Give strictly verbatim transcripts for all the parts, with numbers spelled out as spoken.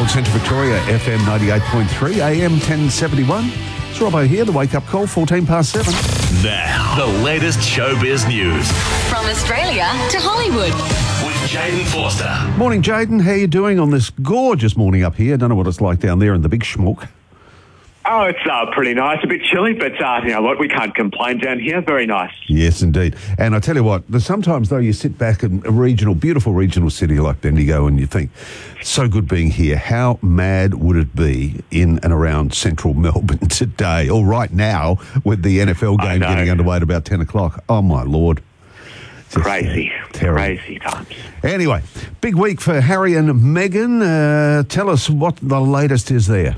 Melbourne, Central Victoria, F M ninety-eight point three, A M ten seventy-one. It's Robbo here, the wake-up call, fourteen past seven. Now, the latest showbiz news. From Australia to Hollywood. With Jaden Forster. Morning, Jaden. How you doing on this gorgeous morning up here? Don't know what it's like down there in the big schmuck. Oh, it's uh, pretty nice. A bit chilly, but uh, you know what? We can't complain down here. Very nice. Yes, indeed. And I tell you what, there's sometimes, though, you sit back in a regional, beautiful regional city like Bendigo and you think, so good being here. How mad would it be in and around central Melbourne today, or right now, with the N F L game getting underway at about ten o'clock? Oh, my Lord. Just crazy. Terrible. Crazy times. Anyway, big week for Harry and Meghan. Uh, tell us what the latest is there.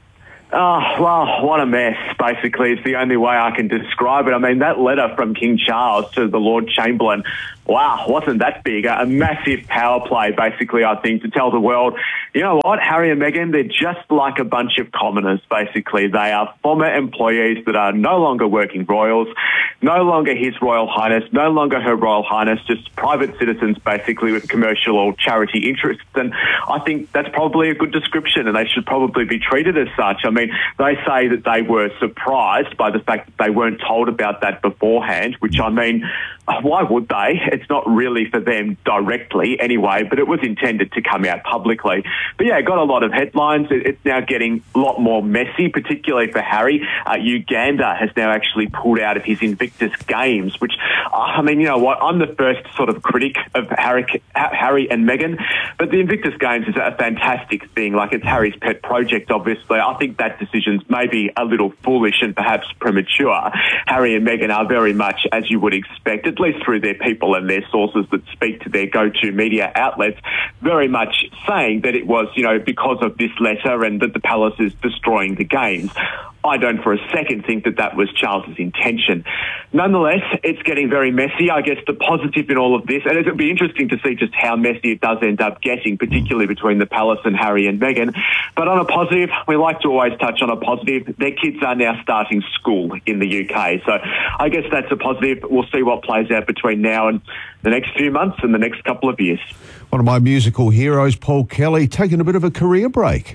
Oh, well, what a mess, basically. It's the only way I can describe it. I mean, that letter from King Charles to the Lord Chamberlain, wow, wasn't that big? A massive power play, basically, I think, to tell the world, you know what, Harry and Meghan, they're just like a bunch of commoners, basically. They are former employees that are no longer working royals, no longer His Royal Highness, no longer Her Royal Highness, just private citizens, basically, with commercial or charity interests. And I think that's probably a good description, and they should probably be treated as such. I mean, they say that they were surprised by the fact that they weren't told about that beforehand, which, I mean, why would they? It's not really for them directly anyway, but it was intended to come out publicly. But yeah, it got a lot of headlines. It's now getting a lot more messy, particularly for Harry. Uh, Uganda has now actually pulled out of his Invictus Games, which, uh, I mean, you know what? I'm the first sort of critic of Harry, Harry and Meghan, but the Invictus Games is a fantastic thing. Like, it's Harry's pet project, obviously. I think that decision's maybe a little foolish and perhaps premature. Harry and Meghan are very much, as you would expect, at least through their people and their sources that speak to their go-to media outlets, very much saying that it was, you know, because of this letter and that the palace is destroying the games. I don't for a second think that that was Charles's intention. Nonetheless, it's getting very messy. I guess the positive in all of this, and it'll be interesting to see just how messy it does end up getting, particularly between the palace and Harry and Meghan. But on a positive, we like to always touch on a positive. Their kids are now starting school in the U K. So I guess that's a positive. We'll see what plays out between now and the next few months and the next couple of years. One of my musical heroes, Paul Kelly, taking a bit of a career break.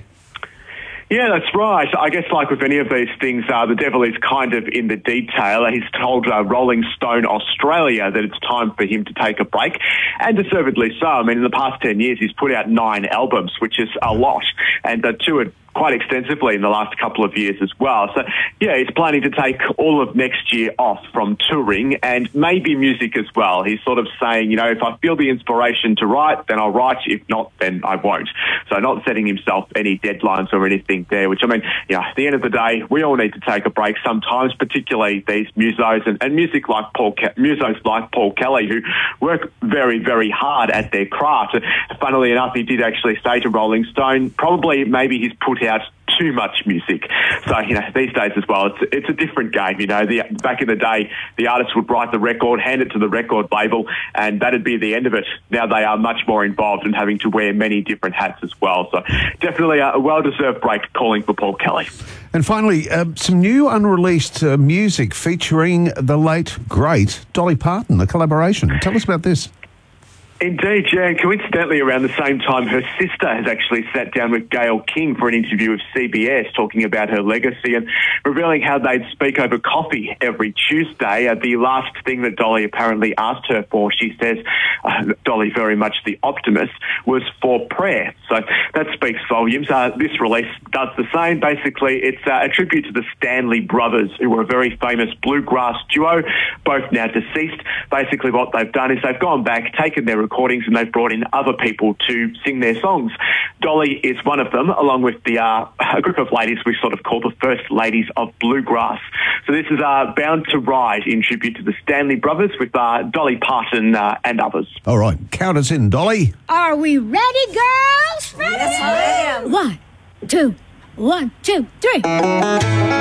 Yeah, that's right. I guess like with any of these things, uh, the devil is kind of in the detail. He's told uh, Rolling Stone Australia that it's time for him to take a break, and deservedly so. I mean, in the past ten years, he's put out nine albums, which is a lot, and uh, toured quite extensively in the last couple of years as well. So, yeah, he's planning to take all of next year off from touring and maybe music as well. He's sort of saying, you know, if I feel the inspiration to write, then I'll write. If not, then I won't. So not setting himself any deadlines or anything there, which, I mean, you know, at the end of the day, we all need to take a break sometimes, particularly these musos and, and music like Paul Ke- musos like Paul Kelly, who work very, very hard at their craft. Funnily enough, he did actually say to Rolling Stone, probably maybe he's put out too much music. So, you know, these days as well, it's it's a different game. You know, the, back in the day, the artist would write the record, hand it to the record label, and that'd be the end of it. Now they are much more involved in having to wear many different hats as well. So definitely a well-deserved break calling for Paul Kelly. And finally, uh, some new unreleased uh, music featuring the late, great Dolly Parton, the collaboration. Tell us about this. Indeed, yeah. And coincidentally, around the same time, her sister has actually sat down with Gayle King for an interview with C B S, talking about her legacy and revealing how they'd speak over coffee every Tuesday. Uh, the last thing that Dolly apparently asked her for, she says, uh, Dolly very much the optimist, was for prayer. So that speaks volumes. Uh, this release does the same. Basically, it's uh, a tribute to the Stanley Brothers, who were a very famous bluegrass duo, both now deceased. Basically, what they've done is they've gone back, taken their recordings, and they've brought in other people to sing their songs. Dolly is one of them, along with the uh, a group of ladies we sort of call the First Ladies of Bluegrass. So this is uh, Bound to Ride in tribute to the Stanley Brothers with uh, Dolly Parton uh, and others. All right, count us in, Dolly. Are we ready, girls? Ready? Yes, ma'am. One, two, one, two, three.